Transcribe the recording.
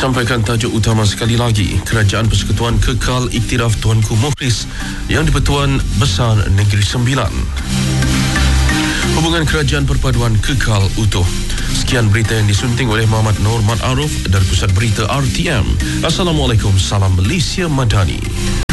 Disampaikan tajuk utama sekali lagi. Kerajaan Persekutuan kekal iktiraf Tuanku Mukhlis yang di-Pertuan Besar Negeri Sembilan. Hubungan kerajaan perpaduan kekal utuh. Sekian berita yang disunting oleh Muhammad Nur Mat Aruf dari Pusat Berita RTM. Assalamualaikum, salam Malaysia Madani.